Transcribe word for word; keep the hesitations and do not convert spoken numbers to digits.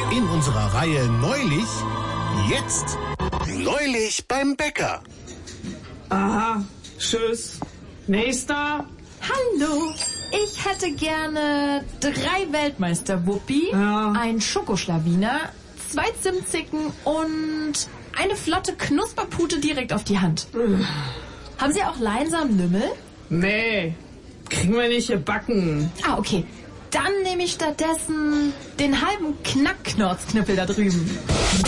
In unserer Reihe Neulich, jetzt Neulich beim Bäcker. Aha, tschüss. Nächster. Hallo, ich hätte gerne drei Weltmeister-Wuppi, Ja. ein Schokoschlawiner, zwei Zimtzicken und eine flotte Knusperpute direkt auf die Hand. Haben Sie auch Leinsamen-Lümmel? Nee, kriegen wir nicht gebacken. Ah, okay. Dann nehme ich stattdessen den halben Knackknorzknüppel da drüben.